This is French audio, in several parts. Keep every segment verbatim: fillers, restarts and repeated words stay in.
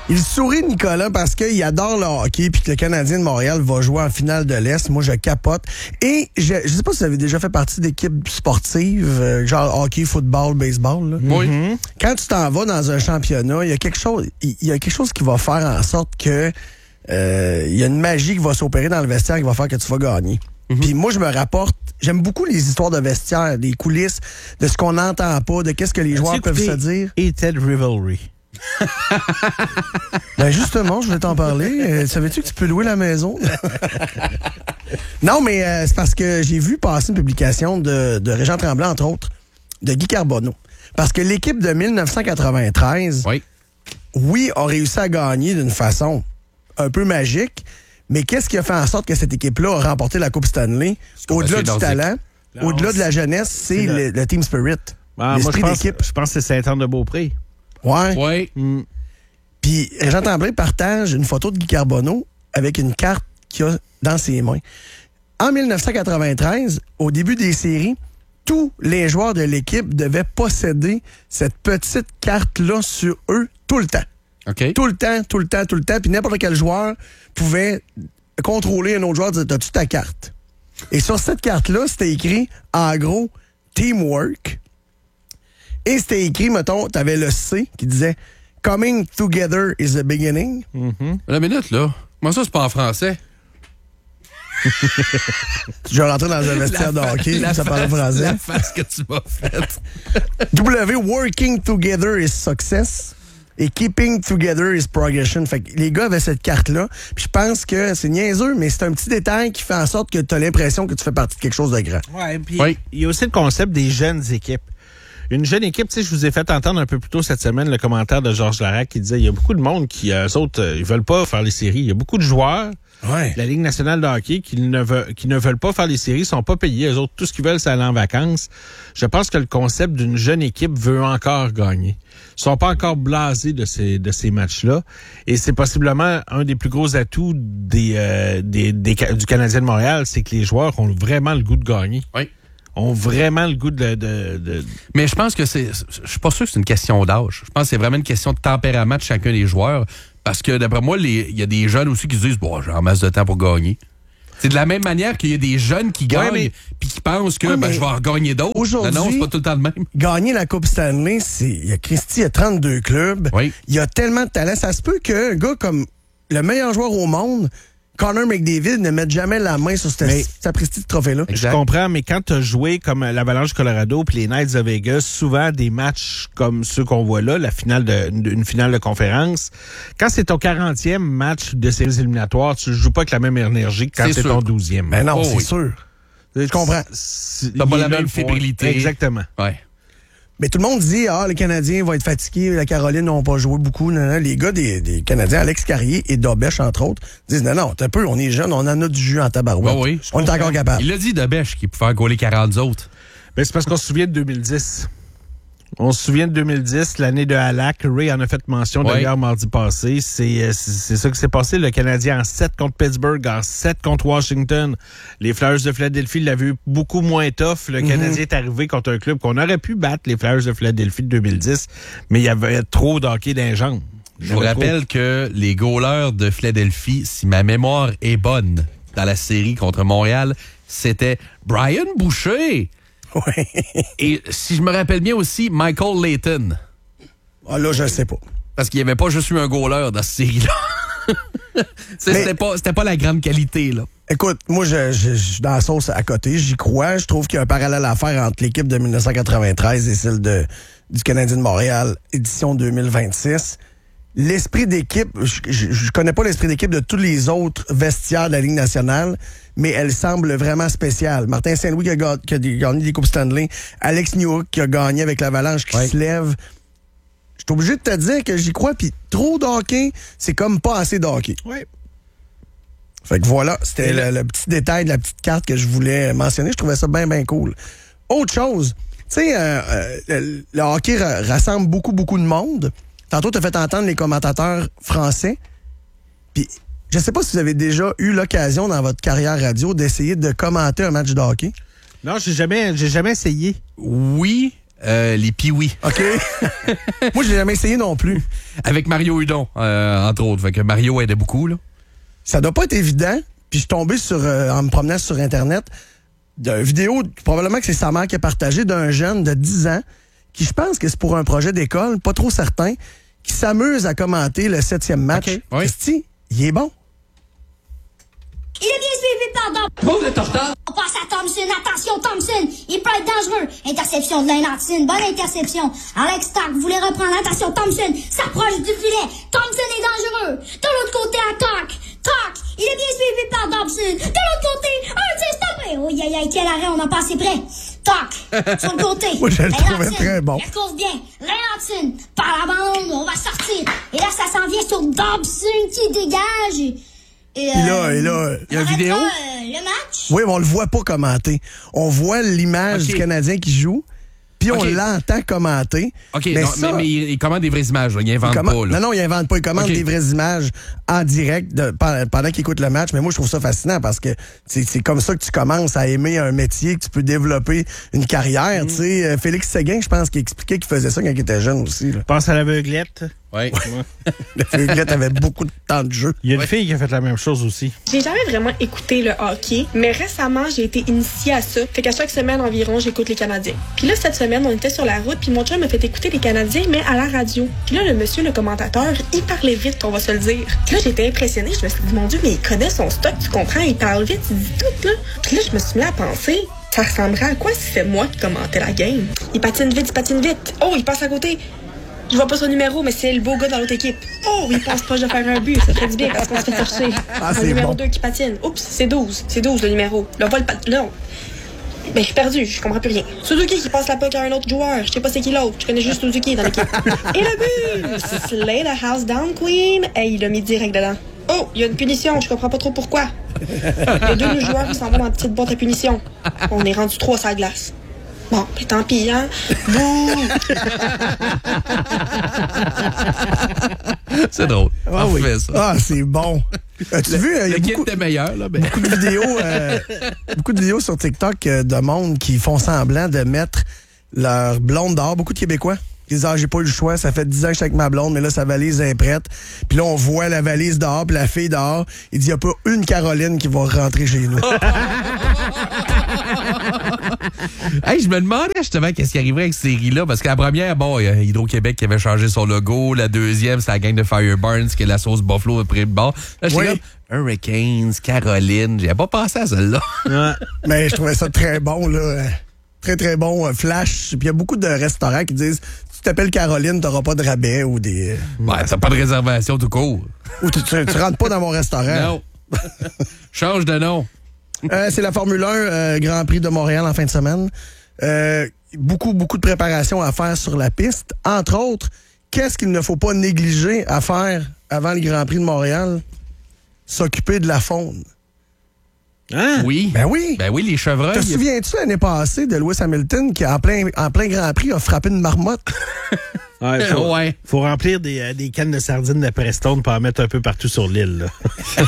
Il sourit, Nicolas, parce qu'il adore le hockey puis que le Canadien de Montréal va jouer en finale de l'Est. Moi, je capote. Et je ne sais pas si vous avez déjà fait partie d'équipes sportives, euh, genre hockey, football, baseball. Là. Oui. Mm-hmm. Quand tu t'en vas dans un championnat, il y a quelque chose, il y a quelque chose qui va faire en sorte que euh, il y a une magie qui va s'opérer dans le vestiaire qui va faire que tu vas gagner. Mm-hmm. Puis moi, je me rapporte, j'aime beaucoup les histoires de vestiaire, des coulisses, de ce qu'on n'entend pas, de qu'est-ce que les joueurs peuvent se dire. Heated Rivalry. Ben justement, je voulais t'en parler. Euh, savais-tu que tu peux louer la maison? Non, mais euh, c'est parce que j'ai vu passer une publication de, de Régent Tremblay, entre autres, de Guy Carbonneau. Parce que l'équipe de dix-neuf cent quatre-vingt-treize, oui, oui, a réussi à gagner d'une façon un peu magique, mais qu'est-ce qui a fait en sorte que cette équipe-là a remporté la Coupe Stanley? Au-delà du talent, non, au-delà de la jeunesse, c'est, c'est le, le, le team spirit. Ah, l'esprit moi, je pense, d'équipe. Je pense que c'est Saint-Anne-de-Beaupré. Ouais. Oui. Mm. Puis Régent Tremblay partage une photo de Guy Carbonneau avec une carte qu'il a dans ses mains. En dix-neuf cent quatre-vingt-treize, au début des séries, tous les joueurs de l'équipe devaient posséder cette petite carte-là sur eux tout le temps. OK. Tout le temps, tout le temps, tout le temps. Puis n'importe quel joueur pouvait contrôler un autre joueur et dire « T'as-tu ta carte? » Et sur cette carte-là, c'était écrit, en gros, « Teamwork ». Et c'était écrit, mettons, t'avais le C qui disait « Coming together is the beginning ». Mm-hmm. La minute, là. Moi, ça, c'est pas en français. Je vais rentrer dans un vestiaire de hockey, ça parle français. La face que tu m'as faite. W, working together is success. Et keeping together is progression. Fait que les gars avaient cette carte-là. Puis je pense que c'est niaiseux, mais c'est un petit détail qui fait en sorte que tu as l'impression que tu fais partie de quelque chose de grand. Ouais, puis oui. Il y a aussi le concept des jeunes équipes. Une jeune équipe, tu sais, je vous ai fait entendre un peu plus tôt cette semaine le commentaire de Georges Larac qui disait il y a beaucoup de monde qui, eux autres, euh, ils veulent pas faire les séries. Il y a beaucoup de joueurs ouais. de la Ligue nationale de hockey qui ne, veulent, qui ne veulent pas faire les séries, sont pas payés. Eux autres, tout ce qu'ils veulent, c'est aller en vacances. Je pense que le concept d'une jeune équipe veut encore gagner. Ils sont pas encore blasés de ces, de ces matchs-là. Et c'est possiblement un des plus gros atouts des, euh, des, des, du Canadien de Montréal, c'est que les joueurs ont vraiment le goût de gagner. Oui. ont vraiment le goût de... de, de... Mais je pense que c'est... Je suis pas sûr que c'est une question d'âge. Je pense que c'est vraiment une question de tempérament de chacun des joueurs. Parce que, d'après moi, il y a des jeunes aussi qui se disent « Bon, j'ai en masse de temps pour gagner. » C'est de la même manière qu'il y a des jeunes qui gagnent ouais, mais... puis qui pensent que ouais, ben, je vais en gagner d'autres. Aujourd'hui, non, c'est pas tout le temps le même. Gagner la Coupe Stanley, c'est... Il y a Christy, il y a trente-deux clubs. Oui. Il y a tellement de talent. Ça se peut qu'un gars comme le meilleur joueur au monde... Connor McDavid ne met jamais la main sur cette sapristi de trophée-là. Je comprends, mais quand tu as joué comme l'Avalanche Colorado puis les Knights de Vegas, souvent des matchs comme ceux qu'on voit là, la finale de, une finale de conférence, quand c'est ton quarantième match de séries éliminatoires, tu ne joues pas avec la même énergie que quand c'est, c'est ton douzième. Mais non, oh, c'est oui. sûr. Je comprends. T'as pas la même fébrilité. Exactement. Ouais. Mais tout le monde dit, ah, les Canadiens vont être fatigués, la Caroline n'ont pas joué beaucoup. Non, non. Les gars des, des Canadiens, Alex Carrier et Dobèche, entre autres, disent, non, non, t'as peu, on est jeunes, on en a du jus en tabarouette. Oh oui, on est encore capable. Il l'a dit, Dobèche, qu'il pouvait faire gauler quarante autres. Ben, c'est parce qu'on se souvient de deux mille dix. On se souvient de deux mille dix, l'année de Halak. Ray en a fait mention ouais. d'ailleurs mardi passé. C'est, c'est, c'est ça qui s'est passé. Le Canadien en sept contre Pittsburgh, en sept contre Washington. Les Flyers de Philadelphie l'avaient eu beaucoup moins tough. Le mm-hmm. Canadien est arrivé contre un club qu'on aurait pu battre, les Flyers de Philadelphie de deux mille dix, mais il y avait trop d'hockey dans les jambes. Je vous rappelle trop. que les goalers de Philadelphie, si ma mémoire est bonne, dans la série contre Montréal, c'était Brian Boucher. Ouais. Et si je me rappelle bien aussi, Michael Layton. Ah là, je sais pas. Parce qu'il n'y avait pas juste eu un goaler dans cette série-là. Mais, c'était, pas, c'était pas la grande qualité, là. Écoute, moi, je, je, je suis dans la sauce à côté. J'y crois. Je trouve qu'il y a un parallèle à faire entre l'équipe de dix-neuf cent quatre-vingt-treize et celle de, du Canadien de Montréal, édition deux mille vingt-six. L'esprit d'équipe, je, je, je connais pas l'esprit d'équipe de tous les autres vestiaires de la Ligue nationale, mais elle semble vraiment spéciale. Martin Saint-Louis qui a, ga- qui a gagné des Coupes Stanley, Alex Newhook qui a gagné avec l'Avalanche qui ouais. se lève. Je suis obligé de te dire que j'y crois, puis trop d'hockey, c'est comme pas assez d'hockey. Oui. Fait que voilà, c'était le, le petit détail de la petite carte que je voulais mentionner. Je trouvais ça bien, bien cool. Autre chose, tu sais, euh, euh, le, le hockey ra- rassemble beaucoup, beaucoup de monde. Tantôt, tu as fait entendre les commentateurs français. Puis, je sais pas si vous avez déjà eu l'occasion dans votre carrière radio d'essayer de commenter un match de hockey. Non, j'ai jamais, j'ai jamais essayé. Oui, Euh, les Pee-Wee. OK. Moi, je l'ai jamais essayé non plus. Avec Mario Hudon, euh, entre autres. Fait que Mario aidait beaucoup, là. Ça doit pas être évident. Puis je suis tombé sur, euh, en me promenant sur Internet, d'une vidéo, probablement que c'est sa mère qui a partagé, d'un jeune de dix ans, qui je pense que c'est pour un projet d'école, pas trop certain, qui s'amuse à commenter le septième match. OK, oui. Christy, il est bon. Il est bien suivi par Dom. Bon, vous êtes en retard. On passe à Thompson. Attention, Thompson. Il peut être dangereux. Interception de Lane Hudson. Bonne interception. Alex Stark voulait reprendre. Attention, Thompson s'approche du filet. Thompson est dangereux. De l'autre côté, à Talk. Talk. Il est bien suivi par Dobson. De l'autre côté, un tir stoppé. Oh, aïe, aïe, quel arrêt, on a passé près. Talk. Sur le côté. Moi, je le Lane trouvais Hudson. très bon. La course bien. Lane Hudson. Par la bande, on va sortir. Et là, ça s'en vient sur Dobson qui dégage. Et, Puis là, et là, il y a une arrête vidéo? pas, euh, le match. oui, mais on le voit pas commenter. On voit l'image OK. du Canadien qui joue, puis on OK. l'entend commenter. OK, mais non, ça, mais, mais il, il commande des vraies images, là. Il invente il commande- pas, là. Non, non, il invente pas. Il commande OK. des vraies images en direct de- pendant, pendant qu'il écoute le match. Mais moi, je trouve ça fascinant parce que c'est c'est comme ça que tu commences à aimer un métier, que tu peux développer une carrière. Mm. Tu sais, euh, Félix Séguin, je pense qu'il expliquait qu'il faisait ça quand il était jeune aussi. Là. Pense à l'aveuglette. Ouais. Le Félix avait beaucoup de temps de jeu. Il y a une fille qui a fait la même chose aussi. J'ai jamais vraiment écouté le hockey, mais récemment, j'ai été initiée à ça. Fait qu'à chaque semaine environ, j'écoute les Canadiens. Puis là, cette semaine, on était sur la route, puis mon chum m'a fait écouter les Canadiens, mais à la radio. Puis là, le monsieur, le commentateur, il parlait vite, on va se le dire. Puis là, j'étais impressionnée. Je me suis dit, mon Dieu, mais il connaît son stock, tu comprends? Il parle vite, il dit tout, là. Puis là, je me suis mis à penser, ça ressemblerait à quoi si c'était moi qui commentais la game? Il patine vite, il patine vite. Oh, il passe à côté. Je vois pas son numéro, mais c'est le beau gars dans l'autre équipe. Oh, il passe proche de faire un but. Ça fait du bien parce qu'on se fait chercher. Ah, un c'est numéro bon. deux qui patine. Oups, c'est douze. C'est douze le numéro. Là, on va le pat... Là, on- ben, je suis perdu. Je comprends plus rien. Suzuki qui passe la puck à un autre joueur. Je sais pas c'est qui l'autre. Je connais juste Suzuki dans l'équipe. Et le but! Slay the house down, Queen. Hey, il l'a mis direct dedans. Oh, il y a une punition. Je comprends pas trop pourquoi. Il y a deux joueurs qui s'en vont dans la petite boîte à punition. On est rendu trois sur la glace. Bon, puis tant pis, hein? Bouh! C'est drôle. Ah On oui. fait ça. Ah, c'est bon. As-tu vu, euh, il y a Le kit beaucoup, était meilleur, là. Ben. beaucoup de vidéos, euh, beaucoup de vidéos sur TikTok euh, de monde qui font semblant de mettre leur blonde dehors. Beaucoup de Québécois. Ils disent, ah, j'ai pas eu le choix, ça fait dix ans que je suis avec ma blonde, mais là, sa valise est prête. Puis là, on voit la valise dehors, puis la fille dehors. Il dit, il n'y a pas une Caroline qui va rentrer chez nous. Hey, je me demandais justement qu'est-ce qui arriverait avec cette série-là, parce que la première, bon, il y a Hydro-Québec qui avait changé son logo. La deuxième, c'est la gang de Fireburns qui est la sauce Buffalo après le bord. Là, j'étais Oui. comme Hurricanes, Caroline. J'avais pas pensé à celle-là. Ouais. Mais je trouvais ça très bon, là. euh, Très, très bon. euh, Flash. Puis il y a beaucoup de restaurants qui disent, tu t'appelles Caroline, t'auras pas de rabais ou des... Ouais, t'as pas de réservation tout court. Ou tu, tu, tu rentres pas dans mon restaurant. Non. Change de nom. Euh, c'est la Formule un euh, Grand Prix de Montréal en fin de semaine. Euh, beaucoup, beaucoup de préparation à faire sur la piste. Entre autres, qu'est-ce qu'il ne faut pas négliger à faire avant le Grand Prix de Montréal? S'occuper de la faune. Hein? Oui. Ben oui. Ben oui, les chevreuils. Te souviens-tu l'année passée de Lewis Hamilton qui, en plein, en plein Grand Prix, a frappé une marmotte? Ouais, faut, Ouais. faut remplir des, euh, des cannes de sardines de Preston pour en mettre un peu partout sur l'île. là.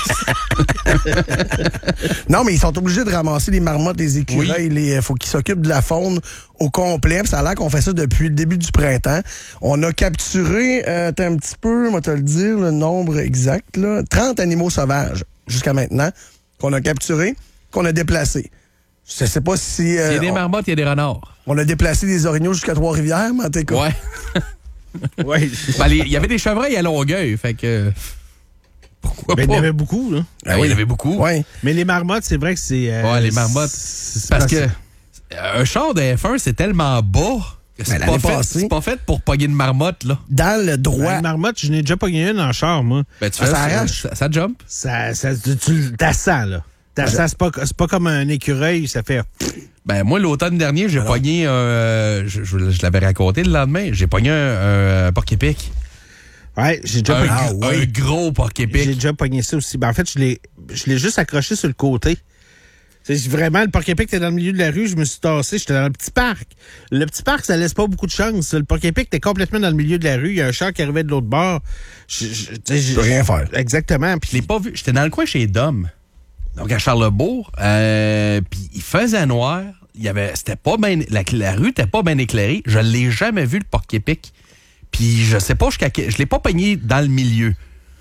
Non, mais ils sont obligés de ramasser les marmottes, les écureuils. Il faut qu'ils s'occupent de la faune au complet. Puis ça a l'air qu'on fait ça depuis le début du printemps. On a capturé, euh, t'as un petit peu, on va te le dire, le nombre exact, là, trente animaux sauvages jusqu'à maintenant qu'on a capturés, qu'on a déplacés. Je sais pas si... euh, Il y a des on, marmottes, il y a des renards. on a déplacé des orignaux jusqu'à Trois-Rivières, mais en tout cas. Ouais. Ouais. Ben, les- il y avait des chevreuils à Longueuil, fait que. Pourquoi Ben, il y en pas? avait beaucoup, là. Ben oui, il y en avait beaucoup. Ouais. Mais les marmottes, c'est vrai que c'est... euh, Ouais, les marmottes. c'est- c'est Parce que parce- euh, un char de F un, c'est tellement bas que c'est Ben, pas, l'année fait- passée- c'est pas fait pour pogner une marmotte, là. Dans le droit. Une marmotte, je n'ai déjà pogné une en char, moi. Ben, tu Ah, fais ça ça, arrache. ça, ça jump. Ça, ça, tu, tu t'as sens, là. T'as sens, c'est pas, c'est pas comme un écureuil, ça fait... Ben, moi, l'automne dernier, j'ai pogné un. euh, je je- je l'avais raconté le lendemain, j'ai pogné un, un porc-épic. Ouais, j'ai déjà Un, pogné... Ah, ouais. un gros J'ai porc-épic. déjà pogné ça aussi. Ben, en fait, je l'ai, je l'ai juste accroché sur le côté. C'est vraiment, le porc-épic était dans le milieu de la rue, je me suis tassé, j'étais dans le petit parc. Le petit parc, ça laisse pas beaucoup de chance. Le porc-épic était complètement dans le milieu de la rue, il y a un char qui arrivait de l'autre bord. Je, je, tu sais, je- peux rien faire. Exactement. Je l'ai Puis, pas vu. J'étais dans le coin chez Dom. Donc, à Charlesbourg. Euh, puis, il faisait noir. il y avait, c'était pas bien, la, la rue n'était pas bien éclairée. Je l'ai jamais vu, le porc-épic. Puis je sais pas, jusqu'à, je l'ai pas pogné dans le milieu.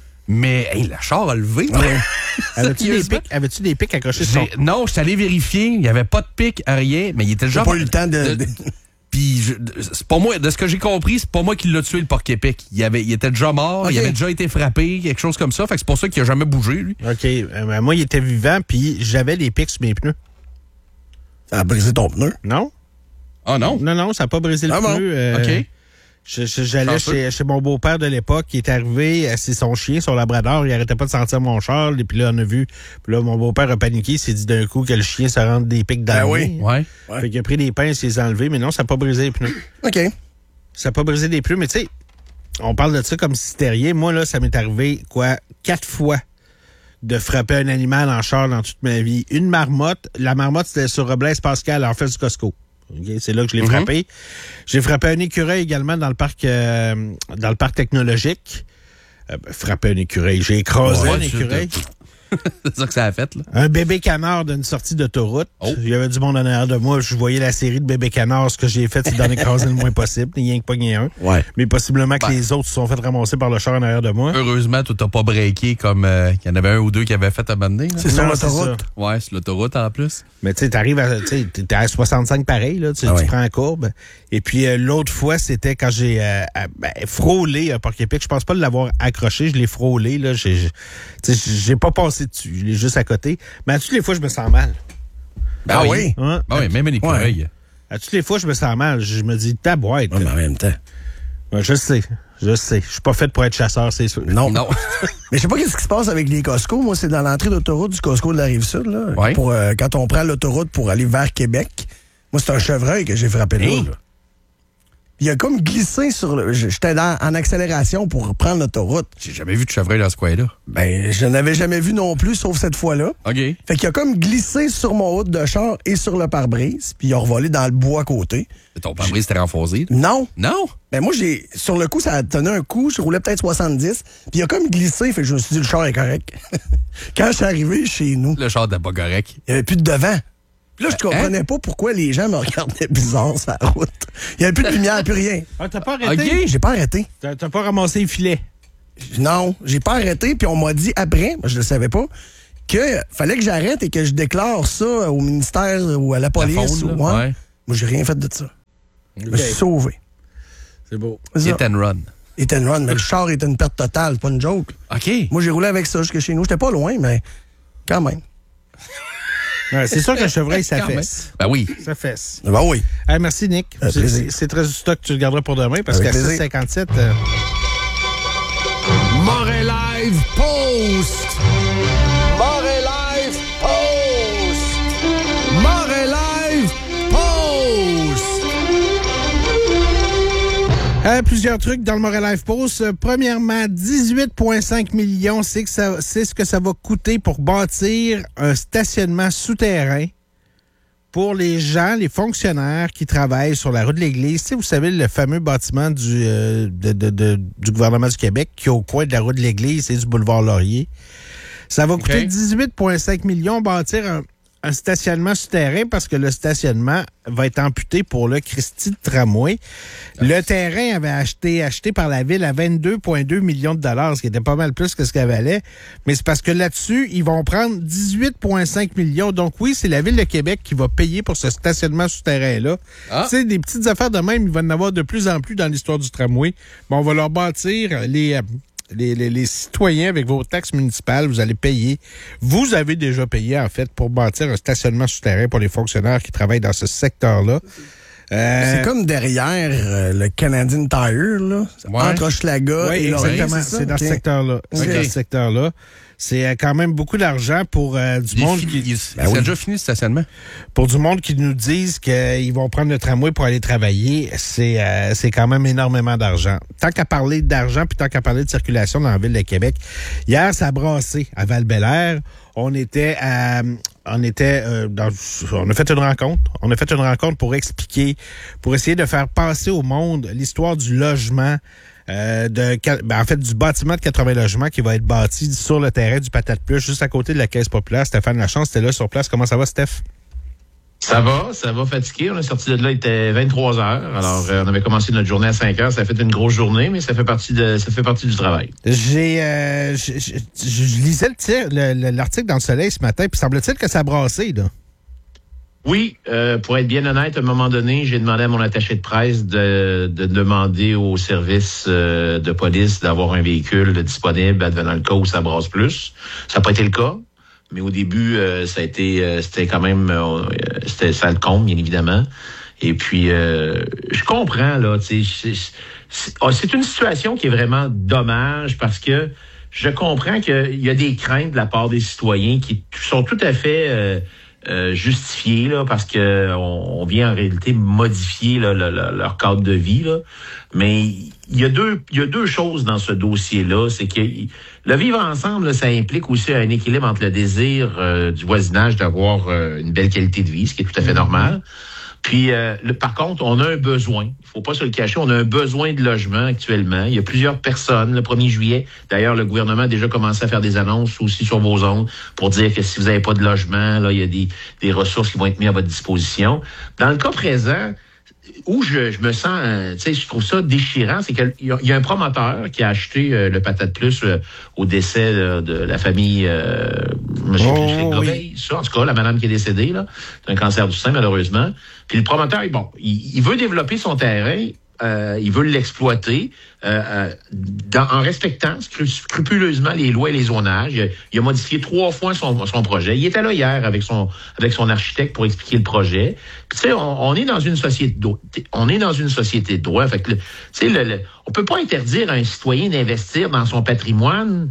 Mais hey, le char a levé. Ouais. Avais-tu, des pics, avais-tu des pics accrochés sur son... Non, je suis allé vérifier. Il n'y avait pas de pic, rien. Mais il était déjà... J'ai pas eu le temps de... de... Puis, je... c'est pas moi, de ce que j'ai compris, c'est pas moi qui l'a tué, le porc-épic. Il, avait... il était déjà mort, okay. Il avait déjà été frappé, quelque chose comme ça. Fait que c'est pour ça qu'il a jamais bougé, lui. OK. Euh, moi, il était vivant, puis j'avais des pics sur mes pneus. Ça a brisé ton pneu? Non. Ah oh, non? Non, non, ça n'a pas brisé le ah, pneu. Bon? Euh... OK. Je, je, j'allais chez, chez mon beau-père de l'époque, qui est arrivé, c'est son chien, son labrador, il arrêtait pas de sentir mon char, et puis là, on a vu, puis là, mon beau-père a paniqué, il s'est dit d'un coup que le chien se rentre des pics dans ben le oui. nez. Ouais. ouais. Fait qu'il a pris des pinces, il les a enlevés, mais non, ça n'a pas brisé les pneus. OK. Ça n'a pas brisé les pneus, mais tu sais, on parle de ça comme si c'était rien. Moi, là, ça m'est arrivé, quoi, quatre fois de frapper un animal en char dans toute ma vie. Une marmotte, la marmotte, c'était sur Blaise Pascal, en face du Costco. Okay, c'est là que je l'ai mm-hmm. frappé. J'ai frappé un écureuil également dans le parc euh, dans le parc technologique. Euh, frappé un écureuil. J'ai écrasé ouais, un écureuil. C'est ça que ça a fait, là. Un bébé canard d'une sortie d'autoroute. Oh. Il y avait du monde en arrière de moi. Je voyais la série de bébés canards. Ce que j'ai fait, c'est d'en écraser le moins possible. Il n'y a rien que pas gagné un. Ouais. Mais possiblement que ben. les autres se sont fait ramasser par le char en arrière de moi. Heureusement, tu t'as pas breaké comme euh, il y en avait un ou deux qui avaient fait abandonner. C'est sur l'autoroute. Ouais, c'est l'autoroute en plus. Mais tu sais, t'arrives à, tu sais, t'es à soixante-cinq pareil, là. Tu, ah tu ouais. prends la courbe. Et puis, euh, l'autre fois, c'était quand j'ai euh, ben, frôlé un porc-épic. Je pense pas l'avoir accroché. Je l'ai frôlé, là. J'ai, j'ai pas passé dessus. Je l'ai juste à côté. Mais à toutes les fois, je me sens mal. Ben ah oui? Hein? Ben oui, même un écureuil. Ouais. À toutes les fois, je me sens mal. Je me dis, ta boîte. Ouais, mais en même temps. Ouais, je sais. Je sais. Je suis pas fait pour être chasseur, c'est sûr. Non. Non. Mais je sais pas qu'est-ce qui se passe avec les Costco. Moi, c'est dans l'entrée d'autoroute du Costco de la Rive-Sud, là. Ouais. Pour, euh, quand on prend l'autoroute pour aller vers Québec. Moi, c'est un chevreuil que j'ai frappé hey. là, là. Il a comme glissé sur le... J'étais dans, en accélération pour prendre l'autoroute. J'ai jamais vu de chevreuil dans ce coin-là. Ben, je n'avais jamais vu non plus, sauf cette fois-là. OK. Fait qu'il a comme glissé sur mon route de char et sur le pare-brise, puis il a revolé dans le bois à côté. Et ton pare-brise était renfoncé? Non. Non? Ben moi, j'ai sur le coup, ça a tenu un coup, je roulais peut-être soixante-dix, puis il a comme glissé, fait que je me suis dit, le char est correct. Quand je suis arrivé chez nous... Le char n'était pas correct. Il n'y avait plus de devant. Puis là, je comprenais hein? pas pourquoi les gens me regardaient bizarre sur la route. Il n'y avait plus de lumière, plus rien. Ah, t'as pas arrêté? OK, j'ai pas arrêté. T'as, t'as pas ramassé le filet? Non, j'ai pas arrêté, puis on m'a dit après, moi je le savais pas, que fallait que j'arrête et que je déclare ça au ministère ou à la police. La faune, ou, ouais. Ouais. Moi, j'ai rien fait de ça. Okay. Je me suis sauvé. C'est beau. Hit and run. Hit and run, mais le char était une perte totale, c'est pas une joke. OK. Moi, j'ai roulé avec ça jusqu'à chez nous. J'étais pas loin, mais quand même. Ouais, c'est sûr qu'un chevreuil, ça fesse. Ben oui. Ça fesse. Ben oui. Hey, merci, Nick. C'est, c'est, c'est très juste que tu le garderas pour demain parce avec qu'à six cinquante-sept... Euh... Moret Live Post! Moret Live Post! Moret Live Post! Euh, plusieurs trucs dans le Moret Live Post. Euh, premièrement, dix-huit virgule cinq millions, c'est, que ça, c'est ce que ça va coûter pour bâtir un stationnement souterrain pour les gens, les fonctionnaires qui travaillent sur la rue de l'Église. Tu sais, vous savez, le fameux bâtiment du, euh, de, de, de, du gouvernement du Québec qui est au coin de la rue de l'Église et du boulevard Laurier. Ça va coûter okay. dix-huit virgule cinq millions bâtir un, un stationnement souterrain parce que le stationnement va être amputé pour le Christie de tramway. Le terrain avait acheté acheté par la ville à vingt-deux virgule deux millions de dollars, ce qui était pas mal plus que ce qu'elle valait. Mais c'est parce que là-dessus, ils vont prendre dix-huit virgule cinq millions. Donc oui, c'est la ville de Québec qui va payer pour ce stationnement souterrain-là. Ah. Tu sais, des petites affaires de même, il va en avoir de plus en plus dans l'histoire du tramway. Bon, on va leur bâtir les... Les, les, les citoyens, avec vos taxes municipales, vous allez payer. Vous avez déjà payé, en fait, pour bâtir un stationnement souterrain pour les fonctionnaires qui travaillent dans ce secteur-là. Euh, c'est comme derrière euh, le Canadian Tire, là. Ouais. Entre Hochelaga ouais, et Laurier, exactement. C'est, c'est dans okay. ce secteur-là. Okay. C'est dans ce secteur-là. C'est quand même beaucoup d'argent pour euh, du il monde fini, qui... Il, ben il oui. a déjà fini le stationnement. Pour du monde qui nous disent qu'ils vont prendre le tramway pour aller travailler, c'est euh, c'est quand même énormément d'argent. Tant qu'à parler d'argent puis tant qu'à parler de circulation dans la ville de Québec, hier, ça a brassé à Val-Bélair. On était à... On était euh, dans, on a fait une rencontre. On a fait une rencontre pour expliquer, pour essayer de faire passer au monde l'histoire du logement, euh, de, ben, en fait, du bâtiment de quatre-vingts logements qui va être bâti sur le terrain du Patate Plus, juste à côté de la Caisse populaire. Stéphane Lachance était là sur place. Comment ça va, Steph? Ça va, ça va fatiguer. On est sorti de là, il était vingt-trois heures. Alors, euh, on avait commencé notre journée à cinq heures. Ça a fait une grosse journée, mais ça fait partie de, ça fait partie du travail. J'ai, euh, je, je, je lisais le tir, le, le, l'article dans Le Soleil ce matin, puis semble-t-il que ça a brassé, là. Oui, euh, pour être bien honnête, à un moment donné, j'ai demandé à mon attaché de presse de, de demander au service euh, de police d'avoir un véhicule disponible advenant le cas où ça brasse plus. Ça n'a pas été le cas. Mais au début, euh, ça a été, euh, c'était quand même, euh, c'était ça le compte, bien évidemment. Et puis, euh, je comprends là, tu sais, c'est, c'est une situation qui est vraiment dommage parce que je comprends qu'il y a des craintes de la part des citoyens qui sont tout à fait euh, euh, justifiées là, parce que on, on vient en réalité modifier là, le, le, leur cadre de vie là. Mais il y a deux, il y a deux choses dans ce dossier-là, c'est que le vivre ensemble, là, ça implique aussi un équilibre entre le désir euh, du voisinage d'avoir euh, une belle qualité de vie, ce qui est tout à fait normal. Puis, euh, le, par contre, on a un besoin. Il faut pas se le cacher. On a un besoin de logement actuellement. Il y a plusieurs personnes. Le premier juillet, d'ailleurs, le gouvernement a déjà commencé à faire des annonces aussi sur vos ondes pour dire que si vous n'avez pas de logement, là, il y a des, des ressources qui vont être mises à votre disposition. Dans le cas présent, où je, je me sens, euh, tu sais, je trouve ça déchirant, c'est qu'il y, y a un promoteur qui a acheté euh, le Patate Plus euh, au décès de, de la famille euh, M. Oh, Gobeil, oui. Ça, en tout cas, la madame qui est décédée, là, c'est un cancer du sein, malheureusement. Puis le promoteur, bon, il, il veut développer son terrain, euh, il veut l'exploiter euh, euh, dans, en respectant scrupuleusement les lois et les zonages. Il a, il a modifié trois fois son, son projet. Il était là hier avec son avec son architecte pour expliquer le projet. Tu sais, on, on est dans une société de, on est dans une société de droit. Fait que, tu sais, le, le, on peut pas interdire à un citoyen d'investir dans son patrimoine.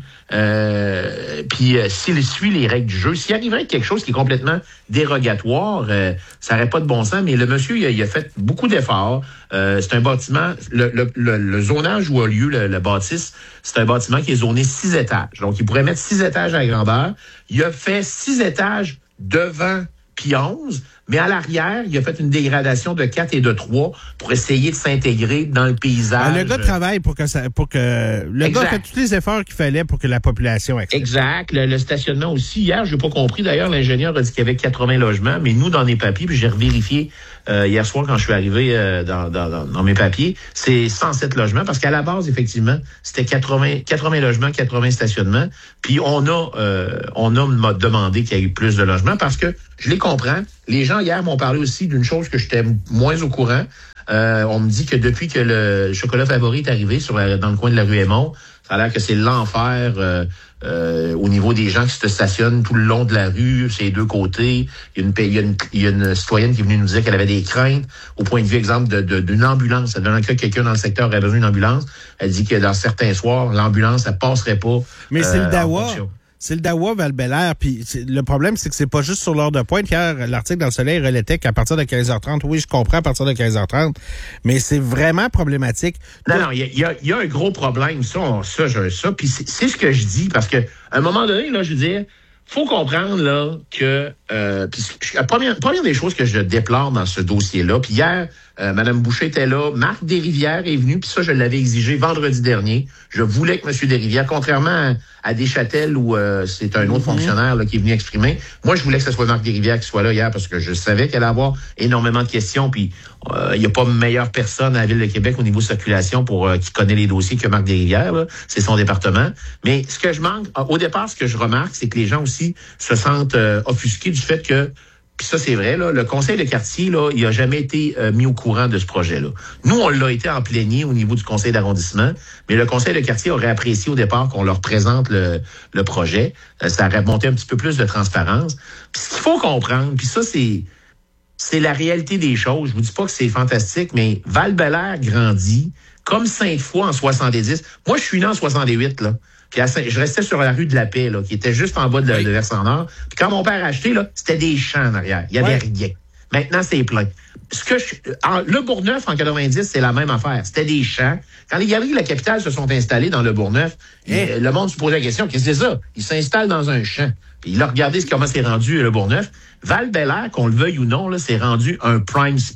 Euh, puis euh, s'il suit les règles du jeu, s'il arriverait quelque chose qui est complètement dérogatoire, euh, ça n'aurait pas de bon sens. Mais le monsieur, il a, il a fait beaucoup d'efforts. Euh, c'est un bâtiment, le, le, le, le zonage où a lieu le, le bâtisse, c'est un bâtiment qui est zoné six étages. Donc, il pourrait mettre six étages à la grandeur. Il a fait six étages devant puis onze, mais à l'arrière, il a fait une dégradation de quatre et de trois pour essayer de s'intégrer dans le paysage. Ah, le gars travaille pour que ça, pour que le exact. Gars fait tous les efforts qu'il fallait pour que la population accepte. Exact. Le, le stationnement aussi. Hier, j'ai pas compris. D'ailleurs, l'ingénieur a dit qu'il y avait quatre-vingts logements, mais nous, dans les papiers, puis j'ai revérifié euh, hier soir quand je suis arrivé euh, dans, dans, dans mes papiers, c'est cent sept logements parce qu'à la base, effectivement, c'était quatre-vingts, quatre-vingts logements, quatre-vingts stationnements. Puis on a, euh, on a demandé qu'il y ait eu plus de logements parce que je les comprends. Les gens hier m'ont parlé aussi d'une chose que j'étais moins au courant. Euh, on me dit que depuis que le chocolat favori est arrivé sur la, dans le coin de la rue Aymon, ça a l'air que c'est l'enfer euh, euh, au niveau des gens qui se stationnent tout le long de la rue, ces deux côtés. Il y a une, il y a une, il y a une citoyenne qui est venue nous dire qu'elle avait des craintes au point de vue, exemple, de, de, d'une ambulance. Dans le cas que quelqu'un dans le secteur aurait besoin d'une ambulance, elle dit que dans certains soirs, l'ambulance, elle passerait pas. Mais euh, c'est le Dawa. C'est le Dawa Val-Bélair, puis le problème, c'est que c'est pas juste sur l'heure de pointe. Hier, l'article dans Le Soleil relatait qu'à partir de quinze heures trente, oui, je comprends à partir de quinze heures trente, mais c'est vraiment problématique. Non, non, il y a, y a un gros problème, ça, on, ça, je, ça, puis c'est, c'est ce que je dis, parce que à un moment donné, là, je veux dire, faut comprendre là que euh, pis, la première, première des choses que je déplore dans ce dossier-là, puis hier, euh, Mme Boucher était là, Marc Desrivières est venu, puis ça, je l'avais exigé vendredi dernier. Je voulais que M. Desrivières, contrairement à, à Deschâtel, où euh, c'est un autre mm-hmm. fonctionnaire là, qui est venu exprimer, moi, je voulais que ce soit Marc Desrivières qui soit là hier, parce que je savais qu'elle allait avoir énormément de questions, puis il euh, n'y a pas meilleure personne à la Ville de Québec au niveau circulation pour euh, qui connaît les dossiers que Marc Desrivières, là. C'est son département. Mais ce que je manque, au départ, ce que je remarque, c'est que les gens aussi se sentent euh, offusqués du fait que, puis ça c'est vrai, là, le conseil de quartier, là, il a jamais été euh, mis au courant de ce projet-là. Nous, on l'a été en plénier au niveau du conseil d'arrondissement, mais le conseil de quartier aurait apprécié au départ qu'on leur présente le, le projet. Euh, ça aurait monté un petit peu plus de transparence. Puis ce qu'il faut comprendre, puis ça c'est c'est la réalité des choses. Je vous dis pas que c'est fantastique, mais Val-Bélair grandit comme Sainte-Foy en soixante-dix. Moi, je suis né en soixante-huit, là. Puis à Saint- je restais sur la rue de la Paix, là, qui était juste en bas de, oui. de Versant-Nord. Puis quand mon père a acheté, là, c'était des champs en arrière. Il y avait oui. rien. Maintenant, c'est plein. Ce que je, en, le Bourgneuf, en quatre-vingt-dix, c'est la même affaire. C'était des champs. Quand les galeries de la capitale se sont installées dans le Bourgneuf, mmh. eh, le monde se posait la question, qu'est-ce que c'est ça? Ils s'installent dans un champ. Puis il a regardé comment c'est rendu le Bourgneuf. Val-Bélair, qu'on le veuille ou non, là, c'est rendu un prime spot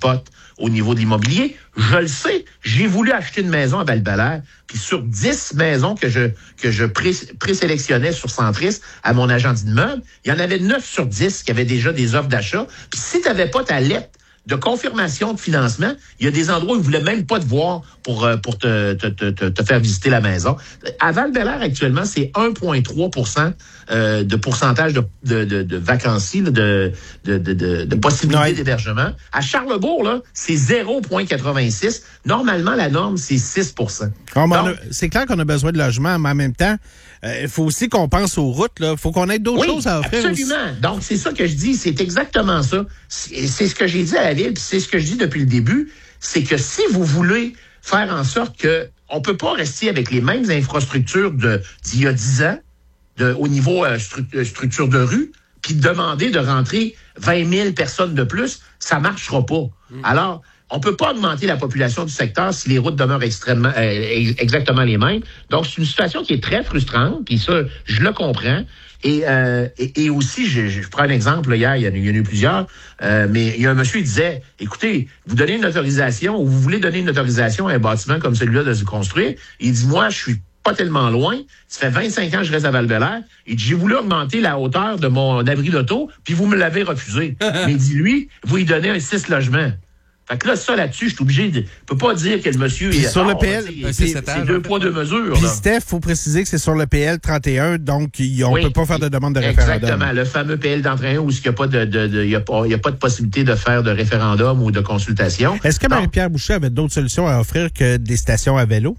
au niveau de l'immobilier. Je le sais. J'ai voulu acheter une maison à Val-Bélair, puis sur dix maisons que je que je pré, présélectionnais sur Centris à mon agent d'immeuble, il y en avait neuf sur dix qui avaient déjà des offres d'achat. Puis si tu n'avais pas ta lettre de confirmation de financement, il y a des endroits où ils ne voulaient même pas te voir pour, pour te, te, te, te faire visiter la maison. À Val-Bélair, actuellement, c'est un virgule trois pour cent euh, de pourcentage de, de, de, de vacancies, de, de, de, de, de possibilités ouais. d'hébergement. À Charlebourg, là, c'est zéro virgule quatre-vingt-six. Normalement, la norme, c'est six pour cent. Oh, Donc, a, c'est clair qu'on a besoin de logement, mais en même temps, il euh, faut aussi qu'on pense aux routes. Il faut qu'on ait d'autres oui, choses à offrir. Absolument. Aussi. Donc, c'est ça que je dis. C'est exactement ça. C'est, c'est ce que j'ai dit à la Ville, puis c'est ce que je dis depuis le début. C'est que si vous voulez faire en sorte que on peut pas rester avec les mêmes infrastructures de, d'il y a dix ans, de, au niveau euh, stru- structure de rue, puis demander de rentrer vingt mille personnes de plus, ça marchera pas. Mmh. Alors, on peut pas augmenter la population du secteur si les routes demeurent extrêmement, euh, exactement les mêmes. Donc, c'est une situation qui est très frustrante, puis ça, je le comprends. Et, euh, et, et aussi, je, je prends un exemple, là, hier, il y en a, il y en a eu plusieurs, euh, mais il y a un monsieur qui disait, écoutez, vous donnez une autorisation, ou vous voulez donner une autorisation à un bâtiment comme celui-là de se construire. Il dit, moi, je suis pas tellement loin, ça fait vingt-cinq ans que je reste à Val-Bélair. Il dit, j'ai voulu augmenter la hauteur de mon abri d'auto, puis vous me l'avez refusé. Mais il dit, lui, vous lui donnez un six logements. Fait que là, ça, là-dessus, je suis obligé de... Je peux pas dire que le monsieur... Est sur le P L... Là, c'est, c'est, c'est deux poids, deux mesures. Puis, Steph, il faut préciser que c'est sur le P L trente et un, donc on oui, peut pas faire de demande de exactement, référendum. Exactement, le fameux P L trente et un où il n'y a pas de, de, de, il y a pas, il y a pas de possibilité de faire de référendum ou de consultation. Est-ce que Marie-Pierre Boucher avait d'autres solutions à offrir que des stations à vélo?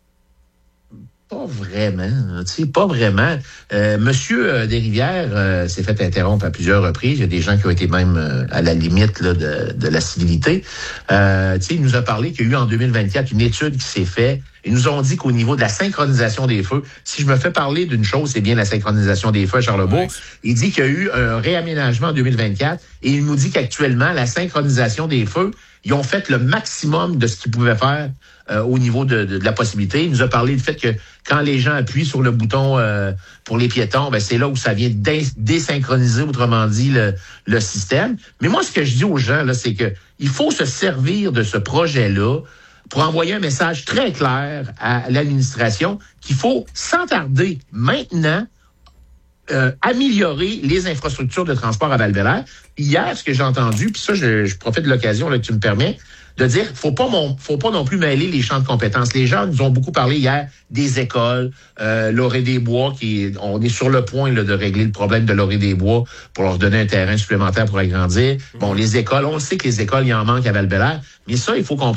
Pas vraiment, tu sais, pas vraiment. Euh, Monsieur euh, Desrivières euh, s'est fait interrompre à plusieurs reprises. Il y a des gens qui ont été même euh, à la limite là, de, de la civilité. Euh, tu sais, il nous a parlé qu'il y a eu en deux mille vingt-quatre une étude qui s'est faite. Ils nous ont dit qu'au niveau de la synchronisation des feux, si je me fais parler d'une chose, c'est bien la synchronisation des feux à Charlebourg. Ouais. Il dit qu'il y a eu un réaménagement en deux mille vingt-quatre et il nous dit qu'actuellement, la synchronisation des feux, ils ont fait le maximum de ce qu'ils pouvaient faire euh, au niveau de, de, de la possibilité. Il nous a parlé du fait que quand les gens appuient sur le bouton euh, pour les piétons, ben c'est là où ça vient dé- désynchroniser, autrement dit, le, le système. Mais moi, ce que je dis aux gens, là, c'est que il faut se servir de ce projet-là pour envoyer un message très clair à l'administration qu'il faut, sans tarder, maintenant, Euh, améliorer les infrastructures de transport à Val-Bélair. Hier, ce que j'ai entendu, puis ça, je, je profite de l'occasion là, que tu me permets, de dire faut pas mon, faut pas non plus mêler les champs de compétences. Les gens nous ont beaucoup parlé hier des écoles, euh, Laurier-des-Bois, qui on est sur le point là, de régler le problème de Laurier-des-Bois pour leur donner un terrain supplémentaire pour agrandir. Bon, les écoles, on le sait que les écoles, il en manque à Val-Bélair, mais ça, il faut comprendre